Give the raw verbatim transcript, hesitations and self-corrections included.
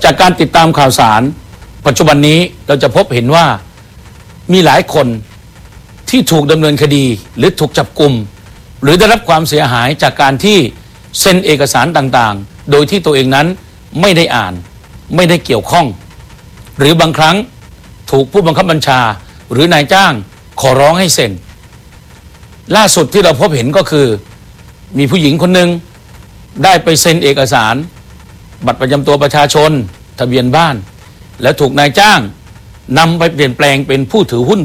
จากการติดตามข่าวสารปัจจุบันนี้เราจะพบเห็นว่ามีหลายคนที่ถูกดำเนินคดีหรือถูกจับกุมหรือได้รับความเสียหายจากการที่เซ็นเอกสารต่างๆโดยที่ตัวเองนั้นไม่ได้อ่านไม่ได้เกี่ยวข้องหรือบางครั้งถูกผู้บังคับบัญชาหรือนายจ้างขอร้องให้เซ็นล่าสุดที่เราพบเห็นก็คือมีผู้หญิงคนหนึ่งได้ไปเซ็นเอกสารบัตรประจำตัวประชาชนทะเบียนบ้านแล้วถูกนายจ้างนำไปเปลี่ยนแปลงเป็นผู้ถือหุ้น